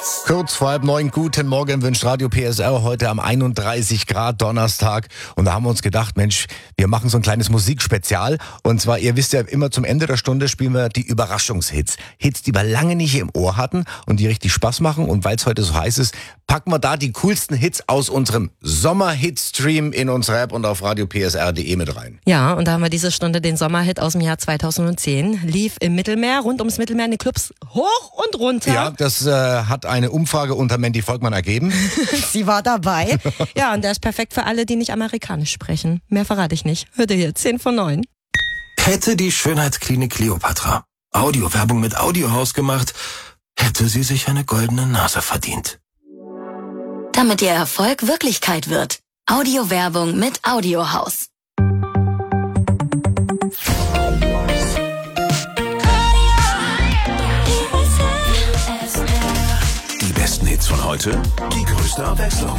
Kurz vor 8:30, guten Morgen, wünscht Radio PSR heute am 31 Grad Donnerstag. Und da haben wir uns gedacht, Mensch, wir machen so ein kleines Musikspezial. Und zwar, ihr wisst ja, immer zum Ende der Stunde spielen wir die Überraschungshits. Hits, die wir lange nicht im Ohr hatten und die richtig Spaß machen. Und weil es heute so heiß ist, packen wir da die coolsten Hits aus unserem Sommerhit-Stream in unsere App und auf radiopsr.de mit rein. Ja, und da haben wir diese Stunde den Sommerhit aus dem Jahr 2010. Lief im Mittelmeer, rund ums Mittelmeer in den Clubs hoch und runter. Ja, das hat eine Umfrage unter Mandy Volkmann ergeben. Sie war dabei. Ja, und der ist perfekt für alle, die nicht amerikanisch sprechen. Mehr verrate ich nicht. Hört ihr hier, 10 von 9. Hätte die Schönheitsklinik Kleopatra Audiowerbung mit Audiohaus gemacht, hätte sie sich eine goldene Nase verdient. Damit Ihr Erfolg Wirklichkeit wird. Audiowerbung mit Audiohaus. Die besten Hits von heute, die größte Abwechslung.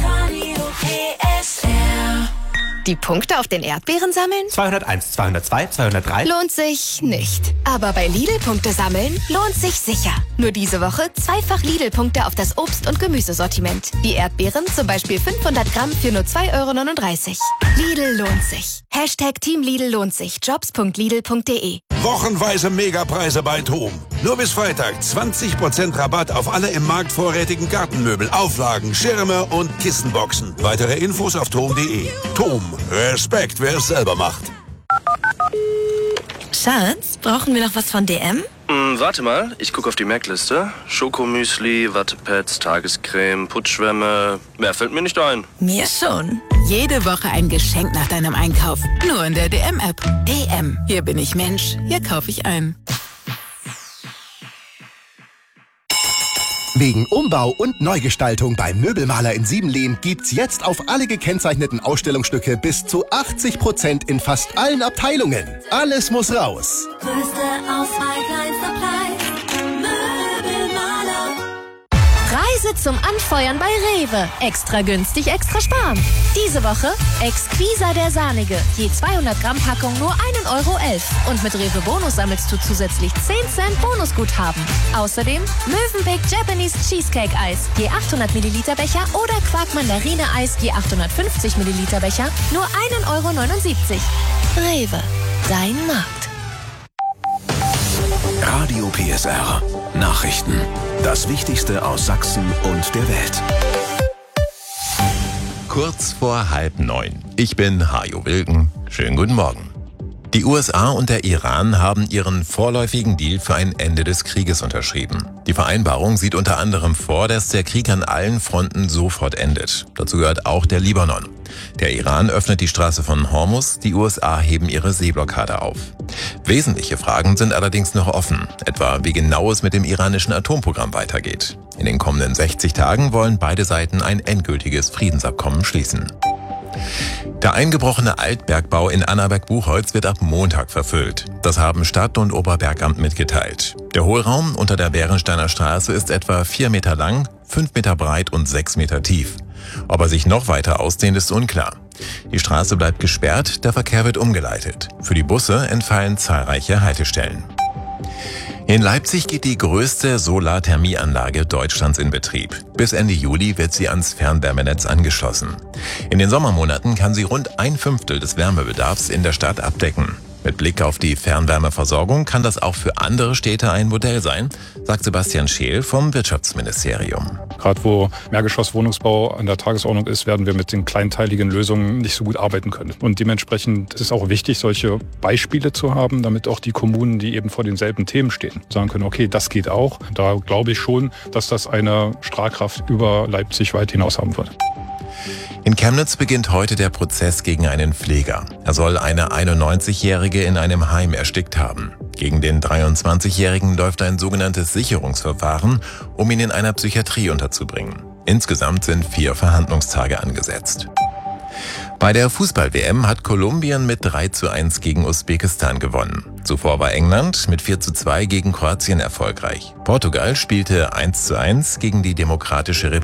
Die Punkte auf den Erdbeeren sammeln? 201, 202, 203. Lohnt sich nicht. Aber bei Lidl-Punkte sammeln lohnt sich sicher. Nur diese Woche zweifach Lidl-Punkte auf das Obst- und Gemüsesortiment. Wie Erdbeeren, zum Beispiel 500 Gramm für nur 2,39 €. Lidl lohnt sich. Hashtag Team Lidl lohnt sich. Jobs.lidl.de. Wochenweise Megapreise bei TOM. Nur bis Freitag 20% Rabatt auf alle im Markt vorrätigen Gartenmöbel, Auflagen, Schirme und Kissenboxen. Weitere Infos auf tom.de. TOM. Respekt, wer es selber macht. Schatz, brauchen wir noch was von DM? Warte mal, ich gucke auf die Merkliste. Schokomüsli, Wattepads, Tagescreme, Putschwämme. Mehr fällt mir nicht ein. Mir schon. Jede Woche ein Geschenk nach deinem Einkauf. Nur in der DM-App. DM. Hier bin ich Mensch. Hier kaufe ich ein. Wegen Umbau und Neugestaltung beim Möbelmaler in Siebenlehn gibt's jetzt auf alle gekennzeichneten Ausstellungsstücke bis zu 80% in fast allen Abteilungen. Alles muss raus. Größte Auswahl, kleinster Preis. Möbelmaler. Reise zum Anfeuern bei Rewe. Extra günstig, extra sparen. Diese Woche Exquisa der Sahnige. Je 200 Gramm Packung nur 1,11 €. Und mit Rewe Bonus sammelst du zusätzlich 10 Cent Bonusguthaben. Außerdem Mövenpick Japanese Cheesecake Eis. Je 800 Milliliter Becher oder Quark Mandarine Eis. Je 850 Milliliter Becher. Nur 1,79 €. Rewe. Dein Markt. Radio PSR. Nachrichten. Das Wichtigste aus Sachsen und der Welt. Kurz vor 8:30. Ich bin Hajo Wilken. Schönen guten Morgen. Die USA und der Iran haben ihren vorläufigen Deal für ein Ende des Krieges unterschrieben. Die Vereinbarung sieht unter anderem vor, dass der Krieg an allen Fronten sofort endet. Dazu gehört auch der Libanon. Der Iran öffnet die Straße von Hormuz, die USA heben ihre Seeblockade auf. Wesentliche Fragen sind allerdings noch offen, etwa wie genau es mit dem iranischen Atomprogramm weitergeht. In den kommenden 60 Tagen wollen beide Seiten ein endgültiges Friedensabkommen schließen. Der eingebrochene Altbergbau in Annaberg-Buchholz wird ab Montag verfüllt. Das haben Stadt- und Oberbergamt mitgeteilt. Der Hohlraum unter der Bärensteiner Straße ist etwa 4 Meter lang, 5 Meter breit und 6 Meter tief. Ob er sich noch weiter ausdehnt, ist unklar. Die Straße bleibt gesperrt, der Verkehr wird umgeleitet. Für die Busse entfallen zahlreiche Haltestellen. In Leipzig geht die größte Solarthermieanlage Deutschlands in Betrieb. Bis Ende Juli wird sie ans Fernwärmenetz angeschlossen. In den Sommermonaten kann sie rund 1/5 des Wärmebedarfs in der Stadt abdecken. Mit Blick auf die Fernwärmeversorgung kann das auch für andere Städte ein Modell sein, sagt Sebastian Scheel vom Wirtschaftsministerium. Gerade wo Mehrgeschosswohnungsbau an der Tagesordnung ist, werden wir mit den kleinteiligen Lösungen nicht so gut arbeiten können. Und dementsprechend ist es auch wichtig, solche Beispiele zu haben, damit auch die Kommunen, die eben vor denselben Themen stehen, sagen können, okay, das geht auch. Da glaube ich schon, dass das eine Strahlkraft über Leipzig weit hinaus haben wird. In Chemnitz beginnt heute der Prozess gegen einen Pfleger. Er soll eine 91-Jährige in einem Heim erstickt haben. Gegen den 23-Jährigen läuft ein sogenanntes Sicherungsverfahren, um ihn in einer Psychiatrie unterzubringen. Insgesamt sind 4 Verhandlungstage angesetzt. Bei der Fußball-WM hat Kolumbien mit 3:1 gegen Usbekistan gewonnen. Zuvor war England mit 4:2 gegen Kroatien erfolgreich. Portugal spielte 1:1 gegen die Demokratische Republik